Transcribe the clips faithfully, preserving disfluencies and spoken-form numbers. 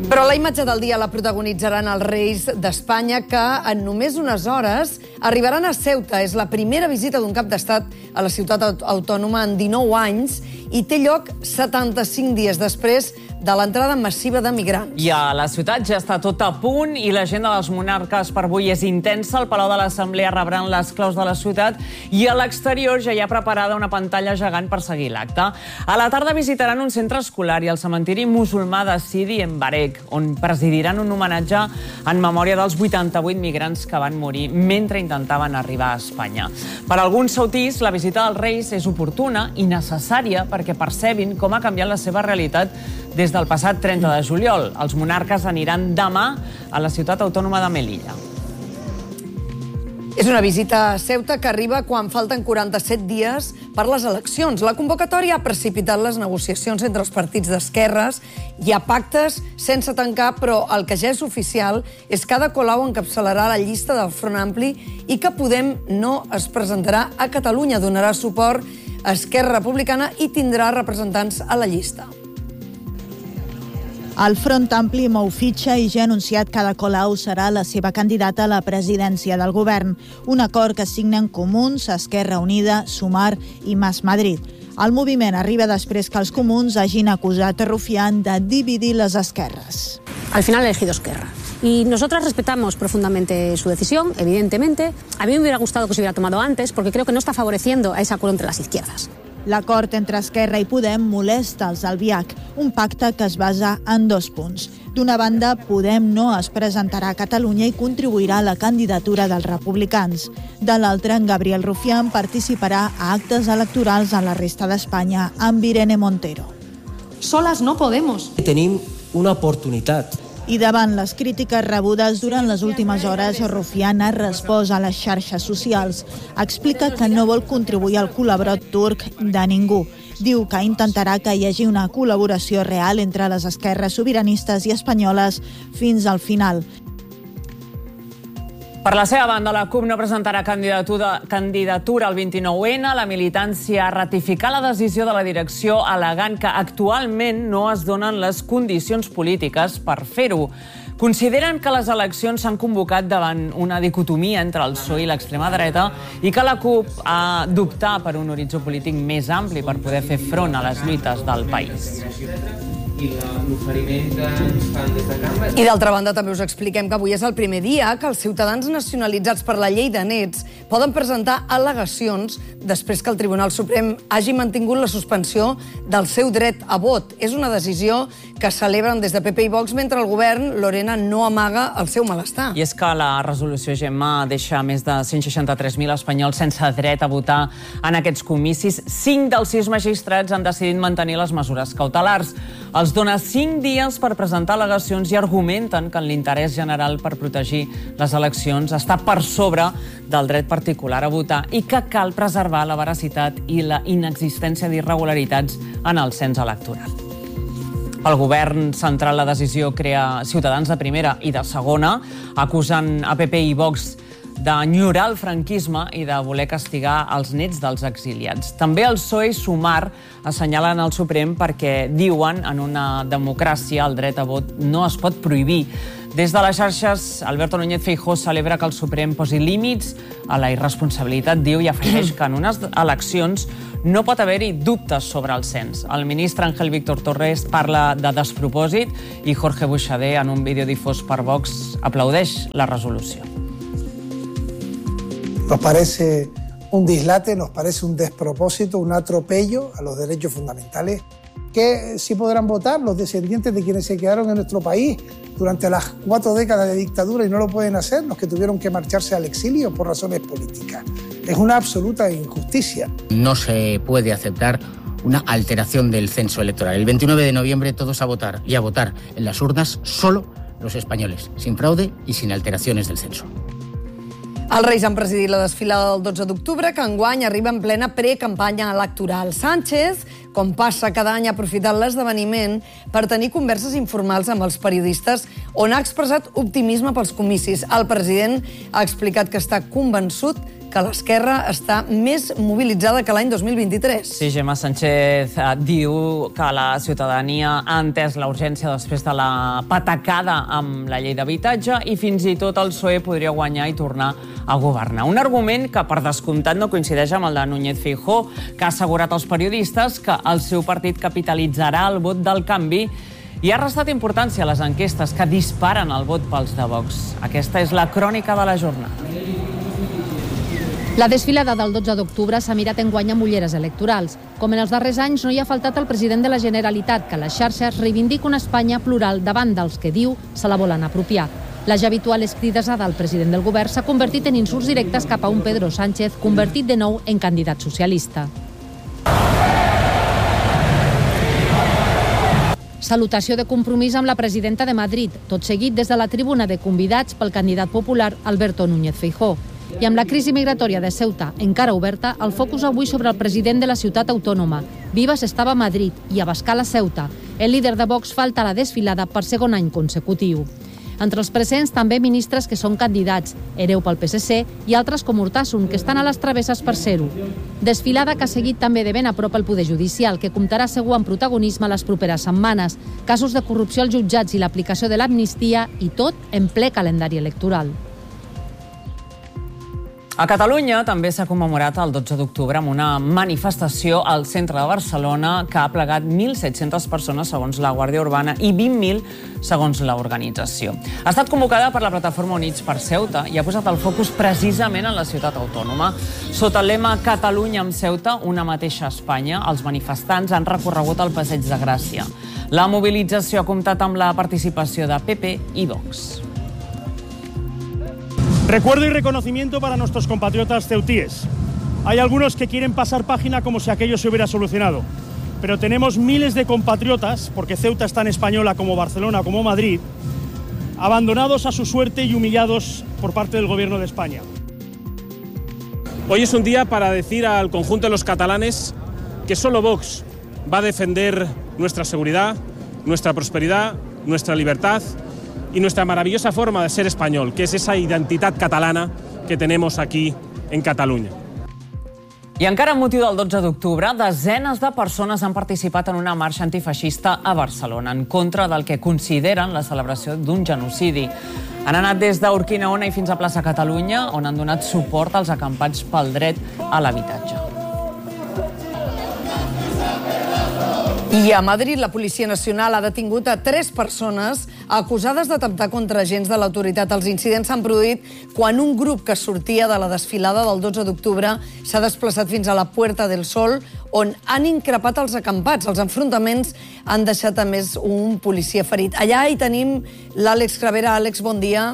Però la imatge del dia la protagonitzaran els Reis d'Espanya, que en només unes hores arribaran a Ceuta. És la primera visita d'un cap d'estat a la ciutat autònoma en dinou anys i té lloc setanta-cinc dies després de l'entrada massiva de migrants. I a la ciutat ja està tot a punt i l'agenda dels monarques per avui és intensa. Al Palau de l'Assemblea rebran les claus de la ciutat i a l'exterior ja hi ha preparada una pantalla gegant per seguir l'acte. A la tarda visitaran un centre escolar i el cementiri musulmà de Sidi en Barek, on presidiran un homenatge en memòria dels vuitanta-vuit migrants que van morir mentre intentaven arribar a Espanya. Per alguns sautís, la visita dels Reis és oportuna i necessària perquè percebin com ha canviat la seva realitat des del passat trenta de juliol. Els monarques aniran demà a la ciutat autònoma de Melilla. És una visita a Ceuta que arriba quan falten quaranta-set dies per les eleccions. La convocatòria ha precipitat les negociacions entre els partits d'esquerres. Hi ha pactes sense tancar, però el que ja és oficial és que Ada Colau encapçalarà la llista del Front Ampli i que Podem no es presentarà a Catalunya. Donarà suport a Esquerra Republicana i tindrà representants a la llista. El Front Ampli mou fitxa i ja ha anunciat que Ada Colau serà la seva candidata a la presidència del govern. Un acord que signen Comuns, Esquerra Unida, Sumar i Mas Madrid. El moviment arriba després que els comuns hagin acusat a Rufián de dividir les esquerres. Al final ha elegido Esquerra. Y nosotras respetamos profundamente su decisión, evidentemente. A mí me hubiera gustado que se hubiera tomado antes, porque creo que no está favoreciendo a ese acuerdo entre las izquierdas. L'acord entre Esquerra i Podem molesta els Albiach, un pacte que es basa en dos punts. D'una banda, Podem no es presentarà a Catalunya i contribuirà a la candidatura dels republicans. De l'altra, en Gabriel Rufián participarà a actes electorals a la resta d'Espanya amb Irene Montero. Soles no podemos. Tenim una oportunitat. I davant les crítiques rebudes durant les últimes hores, Rufián ha respost a les xarxes socials. Explica que no vol contribuir al col·laborat turc de ningú. Diu que intentarà que hi hagi una col·laboració real entre les esquerres sobiranistes i espanyoles fins al final. Per la seva banda, la CUP no presentarà candidatura, candidatura al vint-i-nou ene. La militància ha ratificat la decisió de la direcció al·legant que actualment no es donen les condicions polítiques per fer-ho. Consideren que les eleccions s'han convocat davant una dicotomia entre el P S O E i l'extrema dreta i que la CUP ha d'optar per un horitzó polític més ampli per poder fer front a les lluites del país. I l'oferiment que ens fan des de cambra. I d'altra banda també us expliquem que avui és el primer dia que els ciutadans nacionalitzats per la llei de nets poden presentar al·legacions després que el Tribunal Suprem hagi mantingut la suspensió del seu dret a vot. És una decisió que celebren des de P P i Vox mentre el govern, Lorena, no amaga el seu malestar. I és que la resolució, Gemma, deixa més de cent seixanta-tres mil espanyols sense dret a votar en aquests comicis. Cinc dels sis magistrats han decidit mantenir les mesures cautelars. Els dona cinc dies per presentar al·legacions i argumenten que l'interès general per protegir les eleccions està per sobre del dret particular a votar i que cal preservar la veracitat i la inexistència d'irregularitats en el cens electoral. El govern central la decisió crea ciutadans de primera i de segona, acusant a P P i Vox d'enyorar el franquisme i de voler castigar els nets dels exiliats. També el P S O E i Sumar assenyalen el Suprem perquè diuen en una democràcia el dret a vot no es pot prohibir. Des de les xarxes, Alberto Núñez Feijóo celebra que el Suprem posi límits a la irresponsabilitat, diu, i afegeix que en unes eleccions no pot haver-hi dubtes sobre el cens. El ministre Ángel Víctor Torres parla de despropòsit i Jorge Buixader, en un vídeo difós per Vox, aplaudeix la resolució. Nos parece un dislate, nos parece un despropósito, un atropello a los derechos fundamentales que sí podrán votar los descendientes de quienes se quedaron en nuestro país durante las cuatro décadas de dictadura y no lo pueden hacer, los que tuvieron que marcharse al exilio por razones políticas. Es una absoluta injusticia. No se puede aceptar una alteración del censo electoral. El veintinueve de noviembre todos a votar y a votar en las urnas solo los españoles, sin fraude y sin alteraciones del censo. Els Reis han presidit la desfilada del dotze d'octubre, que enguany arriba en plena precampanya electoral. Sánchez, com passa cada any, ha aprofitat l'esdeveniment per tenir converses informals amb els periodistes on ha expressat optimisme pels comicis. El president ha explicat que està convençut que l'esquerra està més mobilitzada que l'any dos mil vint-i-tres. Sí, Gemma Sánchez eh, diu que la ciutadania ha entès la urgència després de la patacada amb la llei d'habitatge i fins i tot el P S O E podria guanyar i tornar a governar. Un argument que, per descomptat, no coincideix amb el de Núñez Feijóo, que ha assegurat als periodistes que el seu partit capitalitzarà el vot del canvi i ha restat importància a les enquestes que disparen el vot pels de Vox. Aquesta és la crònica de la jornada. La desfilada del dotze d'octubre s'ha mirat enguany amb ulleres electorals. Com en els darrers anys, no hi ha faltat el president de la Generalitat, que a les xarxes reivindica una Espanya plural davant dels que diu se la volen apropiar. La ja habitual escridassada al president del govern s'ha convertit en insults directes cap a un Pedro Sánchez, convertit de nou en candidat socialista. Salutació de compromís amb la presidenta de Madrid, tot seguit des de la tribuna de convidats pel candidat popular Alberto Núñez Feijóo. I amb la crisi migratòria de Ceuta encara oberta, el focus avui sobre el president de la ciutat autònoma. Vives estava a Madrid i Abascal a Ceuta. El líder de Vox falta a la desfilada per segon any consecutiu. Entre els presents també ministres que són candidats, Hereu pel P S C i altres com Urtasun, que estan a les travesses per ser-ho. Desfilada que ha seguit també de ben a prop el Poder Judicial, que comptarà segur amb protagonisme les properes setmanes, casos de corrupció als jutjats i l'aplicació de l'amnistia i tot en ple calendari electoral. A Catalunya també s'ha commemorat el dotze d'octubre amb una manifestació al centre de Barcelona que ha plegat mil set-centes persones segons la Guàrdia Urbana i vint mil segons l'organització. Ha estat convocada per la plataforma Units per Ceuta i ha posat el focus precisament en la ciutat autònoma. Sota el lema Catalunya amb Ceuta, una mateixa Espanya, els manifestants han recorregut el Passeig de Gràcia. La mobilització ha comptat amb la participació de P P i Vox. Recuerdo y reconocimiento para nuestros compatriotas ceutíes. Hay algunos que quieren pasar página como si aquello se hubiera solucionado. Pero tenemos miles de compatriotas, porque Ceuta es tan española como Barcelona como Madrid, abandonados a su suerte y humillados por parte del Gobierno de España. Hoy es un día para decir al conjunto de los catalanes que solo Vox va a defender nuestra seguridad, nuestra prosperidad, nuestra libertad y nuestra maravillosa forma de ser español, que es esa identitat catalana que tenemos aquí en Catalunya. I encara amb motiu del dotze d'octubre, desenes de persones han participat en una marxa antifeixista a Barcelona, en contra del que consideren la celebració d'un genocidi. Han anat des d'Urquinaona i fins a plaça Catalunya, on han donat suport als acampats pel dret a l'habitatge. I a Madrid, la Policia Nacional ha detingut a tres persones acusades d'atemptar contra agents de l'autoritat. Els incidents s'han produït quan un grup que sortia de la desfilada del dotze d'octubre s'ha desplaçat fins a la Puerta del Sol, on han increpat els acampats. Els enfrontaments han deixat, a més, un policia ferit. Allà hi tenim l'Àlex Cravera. Àlex, bon dia.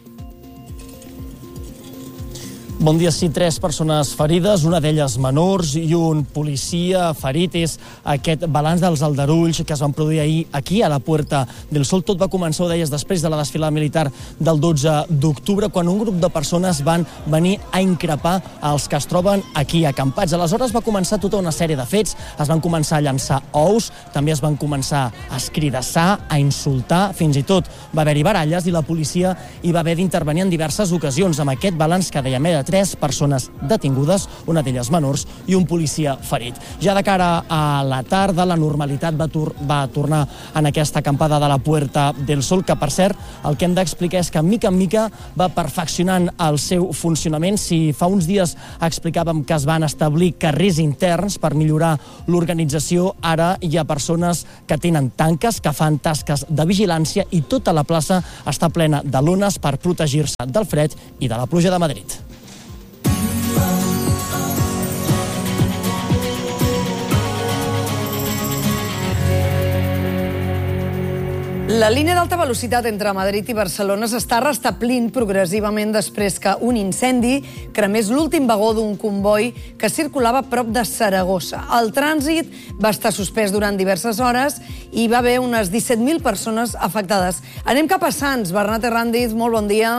Bon dia, sí, tres persones ferides, una d'elles menors i un policia ferit. És aquest balanç dels aldarulls que es van produir ahir aquí, a la Puerta del Sol. Tot va començar, ho deies, després de la desfilada militar del dotze d'octubre, quan un grup de persones van venir a increpar els que es troben aquí acampats. Aleshores va començar tota una sèrie de fets. Es van començar a llançar ous, també es van començar a escridassar, a insultar, fins i tot va haver-hi baralles i la policia hi va haver d'intervenir en diverses ocasions. Amb aquest balanç que dèiem, de tres persones detingudes, una d'elles menors, i un policia ferit. Ja de cara a la tarda, la normalitat va, tor va tornar en aquesta acampada de la Puerta del Sol, que, per cert, el que hem d'explicar és que, mica en mica, va perfeccionant el seu funcionament. Si fa uns dies explicàvem que es van establir carrers interns per millorar l'organització, ara hi ha persones que tenen tanques, que fan tasques de vigilància, i tota la plaça està plena de lones per protegir-se del fred i de la pluja de Madrid. La línia d'alta velocitat entre Madrid i Barcelona s'està restablint progressivament després que un incendi cremés l'últim vagó d'un comboi que circulava a prop de Saragossa. El trànsit va estar suspès durant diverses hores i hi va haver unes disset mil persones afectades. Anem cap a Sants. Bernat Herrandiz, molt bon dia.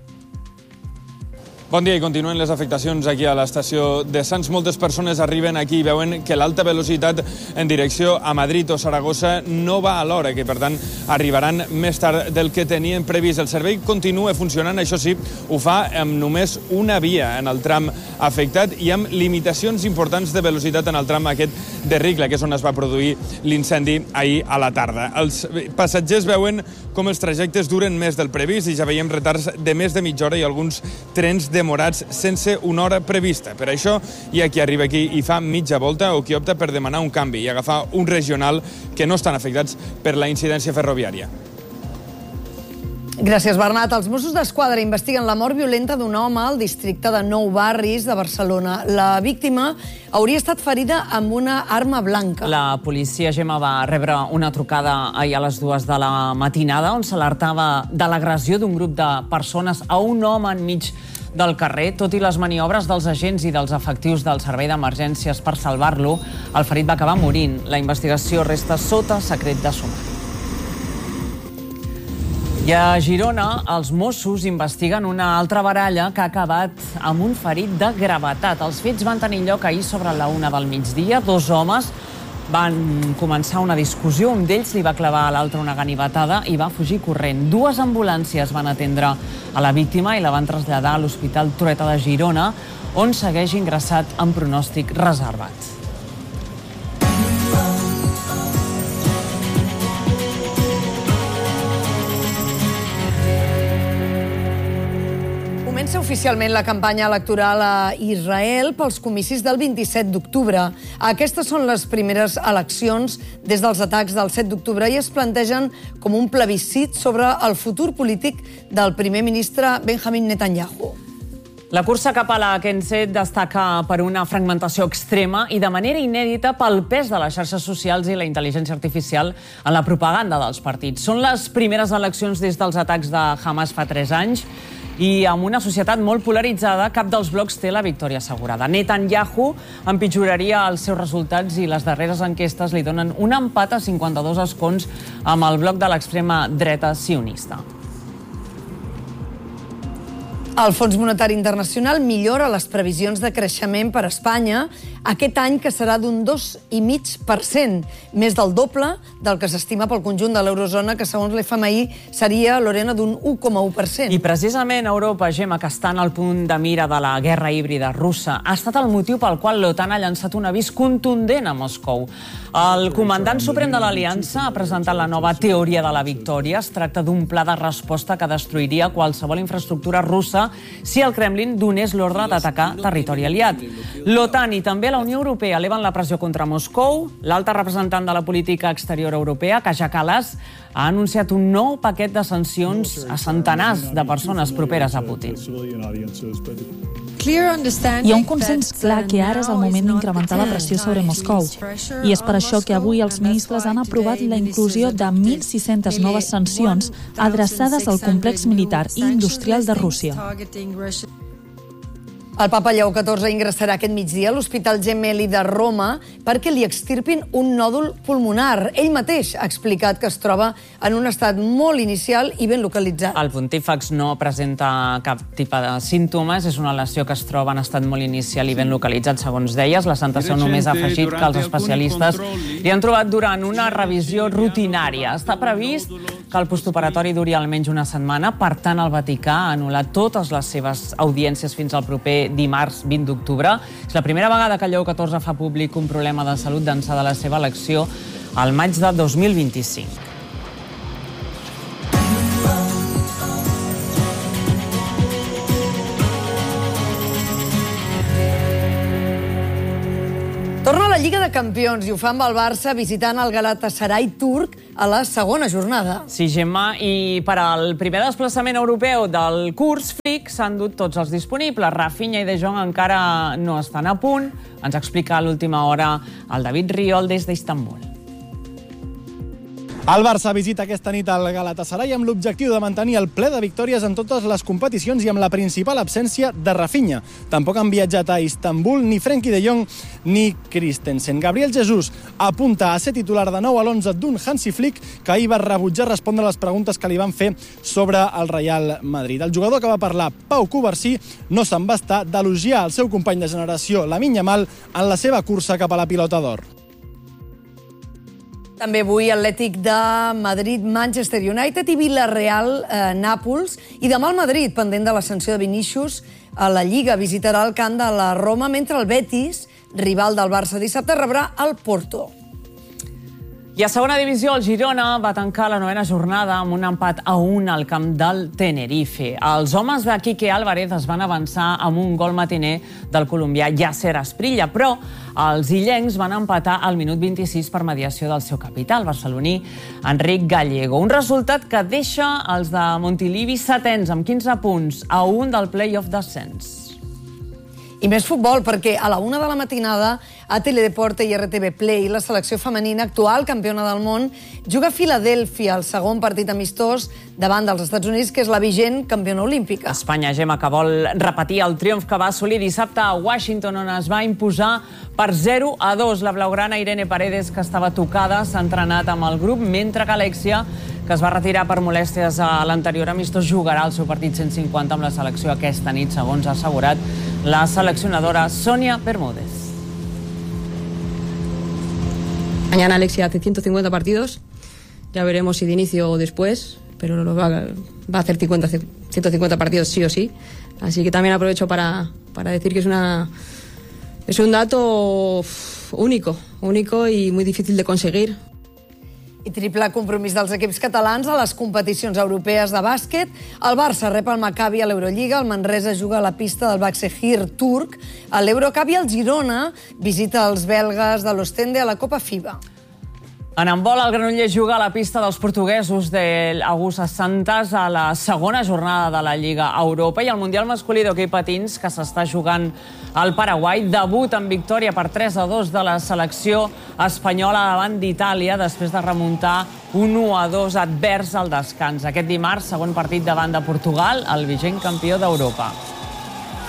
Bon dia, i continuen les afectacions aquí a l'estació de Sants. Moltes persones arriben aquí i veuen que l'alta velocitat en direcció a Madrid o Saragossa no va a l'hora, que per tant arribaran més tard del que tenien previst. El servei continua funcionant, això sí, ho fa amb només una via en el tram afectat i amb limitacions importants de velocitat en el tram aquest de Ricla, que és on es va produir l'incendi ahir a la tarda. Els passatgers veuen com els trajectes duren més del previst i ja veiem retards de més de mitja hora i alguns trens demorats sense una hora prevista. Per això hi ha qui arriba aquí i fa mitja volta o qui opta per demanar un canvi i agafar un regional que no estan afectats per la incidència ferroviària. Gràcies, Bernat. Els Mossos d'Esquadra investiguen la mort violenta d'un home al districte de Nou Barris de Barcelona. La víctima hauria estat ferida amb una arma blanca. La policia, Gemma, va rebre una trucada ahir a les dues de la matinada on s'alertava de l'agressió d'un grup de persones a un home enmig del carrer. Tot i les maniobres dels agents i dels efectius del servei d'emergències per salvar-lo, el ferit va acabar morint. La investigació resta sota secret de sumari. I a Girona, els Mossos investiguen una altra baralla que ha acabat amb un ferit de gravetat. Els fets van tenir lloc ahir sobre la una del migdia. Dos homes van començar una discussió. Un d'ells li va clavar a l'altre una ganivetada i va fugir corrent. Dues ambulàncies van atendre a la víctima i la van traslladar a l'Hospital Trueta de Girona, on segueix ingressat en pronòstic reservat. Comença oficialment la campanya electoral a Israel pels comicis del vint-i-set d'octubre. Aquestes són les primeres eleccions des dels atacs del set d'octubre i es plantegen com un plebiscit sobre el futur polític del primer ministre Benjamin Netanyahu. La cursa cap a la Knesset destaca per una fragmentació extrema i de manera inèdita pel pes de les xarxes socials i la intel·ligència artificial en la propaganda dels partits. Són les primeres eleccions des dels atacs de Hamas fa tres anys i amb una societat molt polaritzada, cap dels blocs té la victòria assegurada. Netanyahu empitjoraria els seus resultats i les darreres enquestes li donen un empat a cinquanta-dos escons amb el bloc de l'extrema dreta sionista. El Fons Monetari Internacional millora les previsions de creixement per a Espanya aquest any, que serà d'un dos coma cinc per cent, més del doble del que s'estima pel conjunt de l'eurozona, que segons l'F M I seria, Lorena, d'un u coma u per cent. I precisament Europa, Gemma, que està en el punt de mira de la guerra híbrida russa, ha estat el motiu pel qual l'OTAN ha llançat un avís contundent a Moscou. El comandant suprem de l'Aliança ha presentat la nova teoria de la victòria. Es tracta d'un pla de resposta que destruiria qualsevol infraestructura russa si el Kremlin donés l'ordre d'atacar territori aliat. L'OTAN i també la Unió Europea eleven la pressió contra Moscou. L'alta representant de la política exterior europea, Kaja Kallas, ha anunciat un nou paquet de sancions a centenars de persones properes a Putin. Hi ha un consens clar que ara és el moment d'incrementar la pressió sobre Moscou. I és per això que avui els ministres han aprovat la inclusió de mil sis-centes noves sancions adreçades al complex militar i industrial de Rússia. El papa Lleó catorze ingressarà aquest migdia a l'Hospital Gemelli de Roma perquè li extirpin un nòdul pulmonar. Ell mateix ha explicat que es troba en un estat molt inicial i ben localitzat. El pontífex no presenta cap tipus de símptomes. És una lesió que es troba en estat molt inicial i ben localitzat, segons deies. La Santa Seu només ha afegit que els especialistes li han trobat durant una revisió rutinària. Està previst que el postoperatori duri almenys una setmana. Per tant, el Vaticà ha anul·lat totes les seves audiències fins al proper dimarts vint d'octubre. És la primera vegada que Lleó catorze fa públic un problema de salut d'ençà de la seva elecció al maig de dos mil vint-i-cinc. Torna a la Lliga de Campions i ho fa amb el Barça visitant el Galatasaray turc a la segona jornada. Sí, Gemma, i per al primer desplaçament europeu del curs Flick s'han dut tots els disponibles. Rafinha i De Jong encara no estan a punt. Ens explica a l'última hora el David Riol des d'Istanbul. El Barça visita aquesta nit al Galatasaray amb l'objectiu de mantenir el ple de victòries en totes les competicions i amb la principal absència de Rafinha. Tampoc han viatjat a Istanbul ni Frenkie de Jong ni Christensen. Gabriel Jesús apunta a ser titular de nou a l'onze d'un Hansi Flick, que ahir va rebutjar respondre les preguntes que li van fer sobre el Real Madrid. El jugador que va parlar, Pau Cubarsí, no se'n va estar d'elogiar el seu company de generació, Lamine Yamal, en la seva cursa cap a la pilota d'or. També avui Atlètic de Madrid, Manchester United i Villarreal, eh, Nàpols. I demà el Madrid, pendent de l'ascensió de Vinícius a la Lliga, visitarà el camp de la Roma, mentre el Betis, rival del Barça dissabte, rebrà el Porto. I a segona divisió, el Girona va tancar la novena jornada amb un empat a un al camp del Tenerife. Els homes de Quique Álvarez es van avançar amb un gol matiner del colombià Yasser Asprilla, però els illencs van empatar al minut vint-i-sis per mediació del seu capità, el barceloní Enric Gallego. Un resultat que deixa els de Montilivi setens amb quinze punts a un del play-off d'ascens. I més futbol, perquè a la una de la matinada a Teledeporte i R T V Play la selecció femenina, actual campiona del món, juga a Filadèlfia, el segon partit amistós davant dels Estats Units, que és la vigent campiona olímpica. Espanya, Gemma, que vol repetir el triomf que va assolir dissabte a Washington, on es va imposar per zero a dos. La blaugrana Irene Paredes, que estava tocada, s'ha entrenat amb el grup, mentre que Alexia, que es va retirar per molèsties a l'anterior amistós, jugarà el seu partit cent cinquanta amb la selecció aquesta nit, segons ha assegurat la seleccionadora Sonia Bermúdez. Mañana Alexia hace ciento cincuenta partidos, ya veremos si de inicio o después, pero lo va, va a hacer cincuenta, ciento cincuenta partidos sí o sí, así que también aprovecho para, para decir que es, una, es un dato único, único y muy difícil de conseguir. I triple compromís dels equips catalans a les competicions europees de bàsquet. El Barça rep el Maccabi a l'Eurolliga, el Manresa juga a la pista del Başakşehir turc, a l'Eurocup i el Girona visita els belgues de l'Ostende a la Copa FIBA. En handbol, el Granollers juga a la pista dels portuguesos de Augusta Santas a la segona jornada de la Lliga Europa i el Mundial masculí d'hoquei patins, que s'està jugant al Paraguai, debut en victòria per tres a dos de la selecció espanyola davant d'Itàlia després de remuntar un u a dos advers al descans. Aquest dimarts, segon partit davant de Portugal, el vigent campió d'Europa.